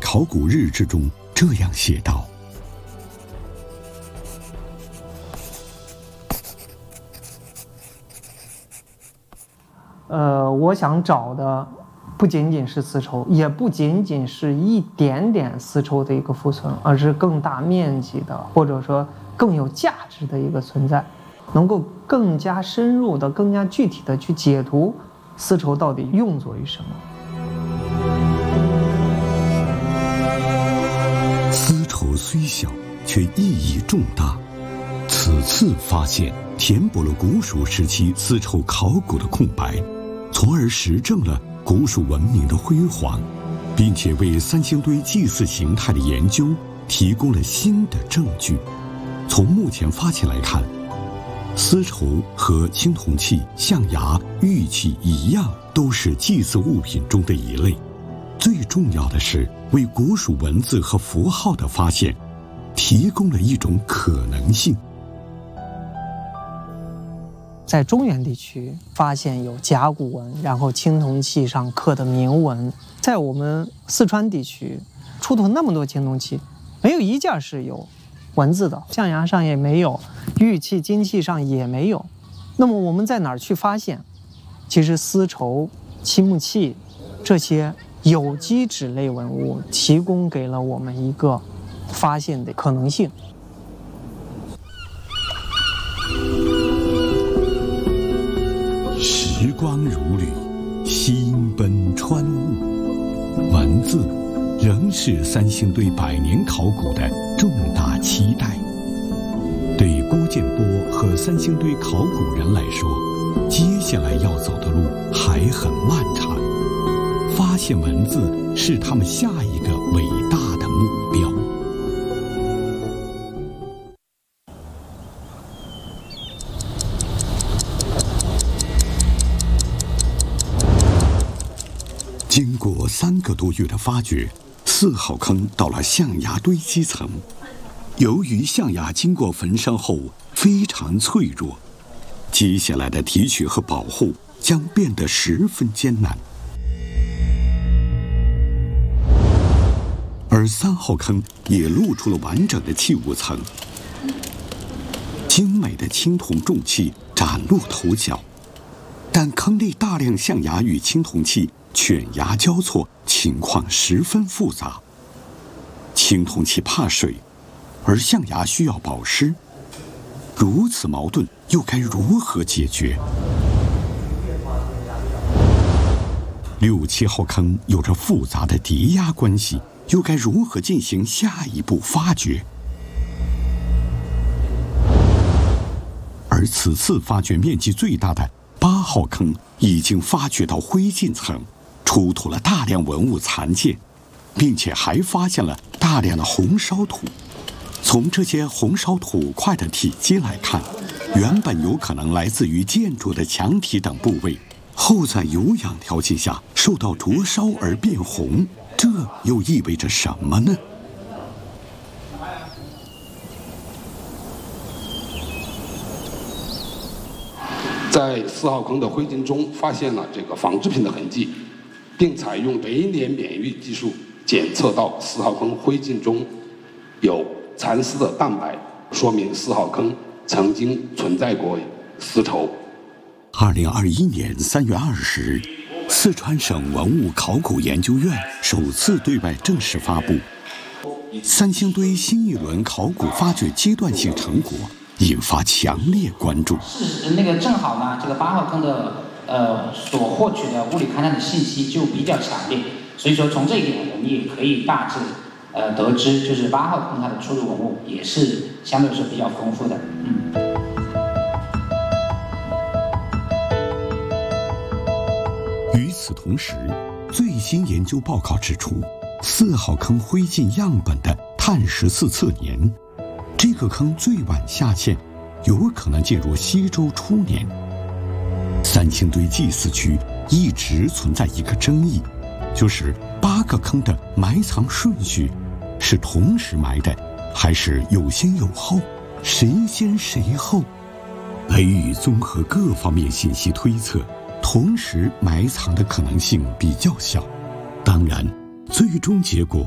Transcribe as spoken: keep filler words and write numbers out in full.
考古日志中这样写道： 呃，我想找的不仅仅是丝绸，也不仅仅是一点点丝绸的一个复存，而是更大面积的，或者说更有价值的一个存在，能够更加深入的、更加具体的去解读丝绸到底用作于什么。 丝绸虽小，却意义重大。此次发现填补了古蜀时期丝绸考古的空白，从而实证了古蜀文明的辉煌，并且为三星堆祭祀形态的研究提供了新的证据。从目前发现来看，丝绸和青铜器、象牙、玉器一样，都是祭祀物品中的一类。最重要的是，为古蜀文字和符号的发现提供了一种可能性。 在中原地区发现有甲骨文，然后青铜器上刻的铭文。在我们四川地区出土那么多青铜器，没有一件是有文字的，象牙上也没有，玉器、金器上也没有。那么我们在哪儿去发现？其实丝绸、漆木器这些有机质类文物提供给了我们一个发现的可能性。 时光如旅，星奔川雾，文字仍是三星堆百年考古的重大期待。对郭建波和三星堆考古人来说，接下来要走的路还很漫长。发现文字是他们下一个伟大的目标。经过三个多月的发掘，四号坑到了象牙堆积层。由于象牙经过焚烧后非常脆弱，接下来的提取和保护将变得十分艰难。而三号坑也露出了完整的器物层，精美的青铜重器崭露头角，但坑内大量象牙与青铜器犬牙交错，情况十分复杂。青铜器怕水，而象牙需要保湿，如此矛盾又该如何解决？六七号坑有着复杂的叠压关系，又该如何进行下一步发掘？而此次发掘面积最大的八号坑已经发掘到灰烬层，出土了大量文物残件，并且还发现了大量的红烧土。从这些红烧土块的体积来看，原本有可能来自于建筑的墙体等部位，后在有氧条件下受到灼烧而变红，这又意味着什么呢？ 在四号坑的灰烬中发现了这个纺织品的痕迹，并采用北脸免疫技术检测到四号坑灰烬中有蚕丝的蛋白，说明四号坑曾经存在过丝绸。 二零二一年三月二十日，四川省文物考古研究院首次对外正式发布三星堆新一轮考古发掘阶段性成果，引发强烈关注。 是那个正好呢，这个八号坑的呃所获取的物理勘探的信息就比较强烈，所以说从这一点我们也可以大致呃得知，就是八号坑它的出土文物也是相对来说比较丰富的。嗯。 与此同时，最新研究报告指出，四号坑灰烬样本的碳十四次年，这个坑最晚下陷，有可能进入西周初年。三星堆祭祀区一直存在一个争议，就是八个坑的埋藏顺序是同时埋的，还是有先有后，谁先谁后？雷宇综合各方面信息推测，同时埋藏的可能性比较小。当然，最终结果